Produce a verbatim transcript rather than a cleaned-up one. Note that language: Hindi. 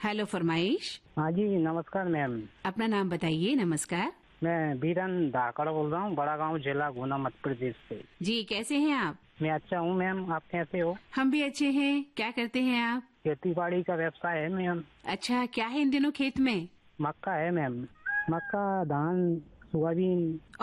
हेलो, फरमाइश। हाँ जी, नमस्कार मैम। अपना नाम बताइए। नमस्कार। मैं बीरन धाकड़ बोल रहा हूँ, बड़ा गांव, जिला गुना, मध्य प्रदेश से। जी, कैसे हैं आप? मैं अच्छा हूँ मैम, आप कैसे हो? हम भी अच्छे हैं। क्या करते हैं आप? खेती बाड़ी का व्यवसाय है मैम। अच्छा, क्या है इन दिनों खेत में? मक्का है मैम, मक्का, धान, सोयाबीन।